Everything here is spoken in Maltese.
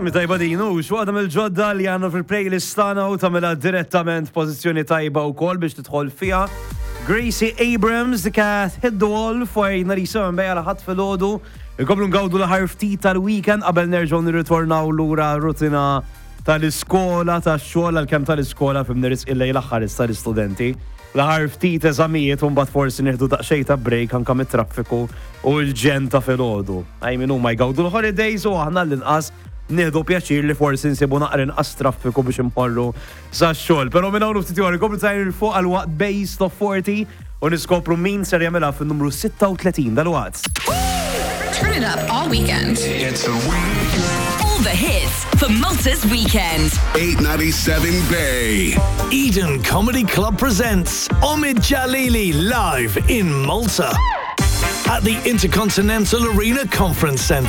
Kemm tajba dinu, x'waħda mill-ġodda li għandna fil-playlist tagħna u tagħmilha direttament pożizzjoni tajba wkoll biex tidħol fiha. Gracie Abrams dik hit the wall fuq narisa mbejja ħadd filgħodu. Inkomplu ngawdu l-ħar ftit tal-weekend qabel nerġgħu nirritornaw lura rutina tal-iskola tax-xogħol għalkemm tal-iskola fim niris illej l-aħħar tal-istudenti. L-ħar ftit eżamijiet u mbagħad forsi nieħdu daqsxejn ta' break anke mit-traffiku u l-ġenta filgħodu. I mean huma jgawdu l-holidays u aħna l-inqas nieħdu pjaċir li forsi nsibu naqra inqas traffiku biex imporru sax-xogħol. Però minn hawn ftit ieħor inkomplu tajn il fuq għal-waqt Base of 40 u niskopru min ser jagħmilha fin-numru 36 dal-waqt. Turn it up all weekend. It's a weekend. All the hits for Malta's weekend. 897 Bay. Eden Comedy Club presents Omid Jalili live in Malta at the Intercontinental Arena Conference Centre.